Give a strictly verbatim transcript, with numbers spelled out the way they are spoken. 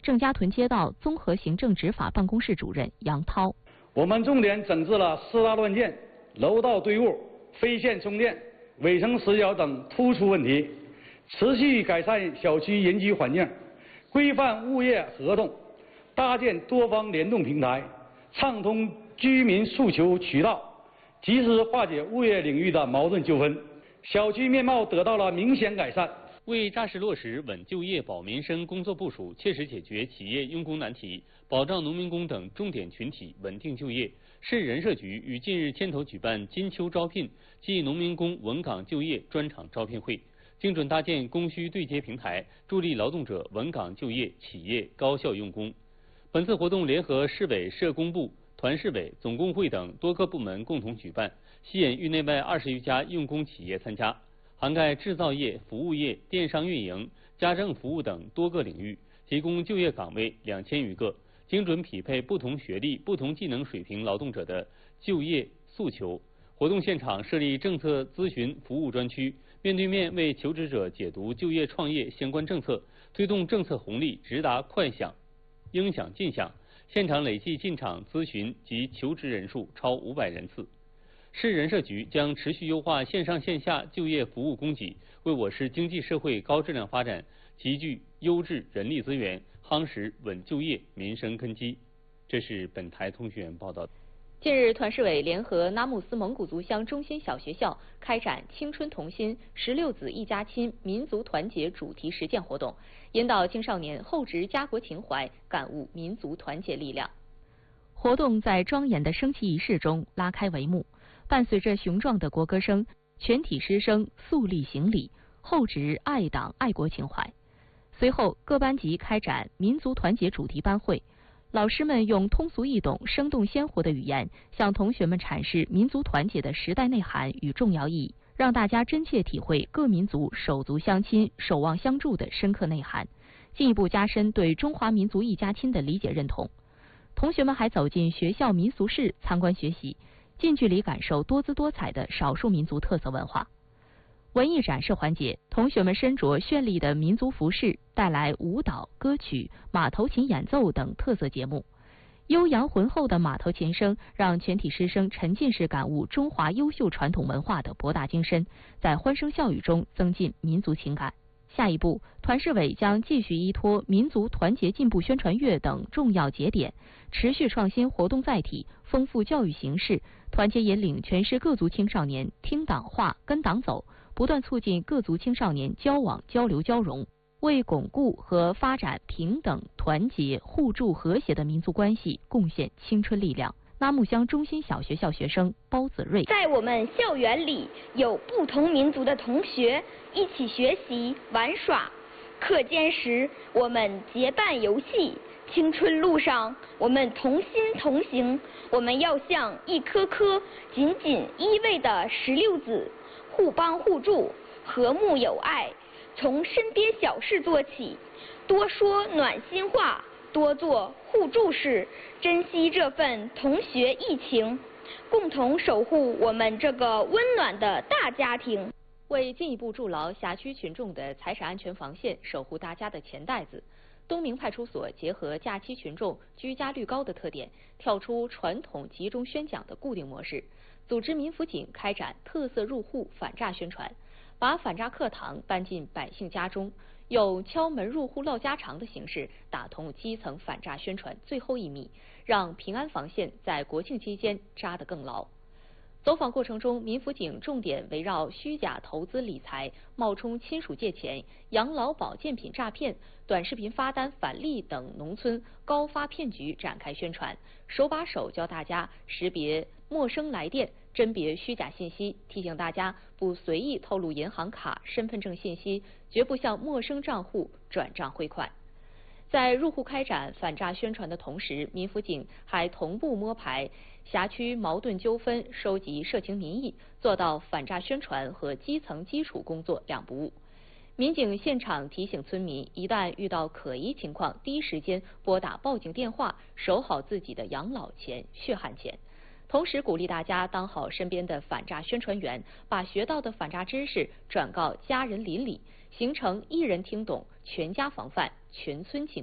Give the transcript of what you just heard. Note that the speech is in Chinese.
郑家屯街道综合行政执法办公室主任杨涛。 我们重点整治了私搭乱建、楼道堆物、非线充电、违城死角等突出问题，持续改善小区人居环境，规范物业合同，搭建多方联动平台，畅通居民诉求渠道，及时化解物业领域的矛盾纠纷，小区面貌得到了明显改善。 为扎实落实稳就业、保民生工作部署，切实解决企业用工难题，保障农民工等重点群体稳定就业，市人社局于近日牵头举办金秋招聘暨农民工稳岗就业专场招聘会，精准搭建供需对接平台，助力劳动者稳岗就业，企业高效用工。本次活动联合市委社工部、团市委、总工会等多个部门共同举办，吸引域内外二十余家用工企业参加，涵盖制造业、服务业、电商运营、家政服务等多个领域，提供就业岗位两千余个，精准匹配不同学历、不同技能水平劳动者的就业诉求。活动现场设立政策咨询服务专区，面对面为求职者解读就业创业相关政策，推动政策红利直达快享、应享尽享。现场累计进场咨询及求职人数超五百人次。市人社局将持续优化线上线下就业服务供给，为我市经济社会高质量发展集聚优质人力资源，夯实稳就业民生根基。这是本台通讯员报道。 近日，团市委联合拉木斯蒙古族乡中心小学校开展青春同心、十六子一家亲民族团结主题实践活动，引导青少年厚植家国情怀，感悟民族团结力量。活动在庄严的升旗仪式中拉开帷幕。伴随着雄壮的国歌声，全体师生肃立行礼，厚植爱党爱国情怀。随后，各班级开展民族团结主题班会，老师们用通俗易懂、生动鲜活的语言，向同学们阐释民族团结的时代内涵与重要意义，让大家真切体会各民族手足相亲、守望相助的深刻内涵，进一步加深对中华民族一家亲的理解认同。同学们还走进学校民俗室参观学习，近距离感受多姿多彩的少数民族特色文化。文艺展示环节，同学们身着绚丽的民族服饰，带来舞蹈、歌曲、马头琴演奏等特色节目。悠扬浑厚的马头琴声让全体师生沉浸式感悟中华优秀传统文化的博大精深，在欢声笑语中增进民族情感。下一步，团市委将继续依托民族团结进步宣传月等重要节点，持续创新活动载体，丰富教育形式，团结引领全市各族青少年听党话、跟党走，不断促进各族青少年交往、交流、交融，为巩固和发展平等、团结、互助、和谐的民族关系贡献青春力量。拉木乡中心小学校学生包子睿， 在我们校园里有不同民族的同学一起学习玩耍，课间时我们结伴游戏，青春路上我们同心同行。我们要像一颗颗紧紧依偎的石榴籽，互帮互助，和睦友爱，从身边小事做起，多说暖心话，多做互助事，珍惜这份同学义情，共同守护我们这个温暖的大家庭。 为进一步筑牢辖区群众的财产安全防线，守护大家的钱袋子，东明派出所结合假期群众居家率高的特点，跳出传统集中宣讲的固定模式，组织民辅警开展特色入户反诈宣传，把反诈课堂搬进百姓家中，用敲门入户唠家常的形式打通基层反诈宣传最后一米，让平安防线在国庆期间扎得更牢。走访过程中，民辅警重点围绕虚假投资理财、冒充亲属借钱、养老保健品诈骗、短视频发单返利等农村高发骗局展开宣传，手把手教大家识别陌生来电，甄别虚假信息，提醒大家不随意透露银行卡、身份证信息，绝不向陌生账户转账汇款。在入户开展反诈宣传的同时，民辅警还同步摸排辖区矛盾纠纷，收集社情民意，做到反诈宣传和基层基础工作两不误。民警现场提醒村民，一旦遇到可疑情况，第一时间拨打报警电话，守好自己的养老钱、血汗钱。同时鼓励大家当好身边的反诈宣传员，把学到的反诈知识转告家人邻里，形成一人听懂、全家防范、全村警。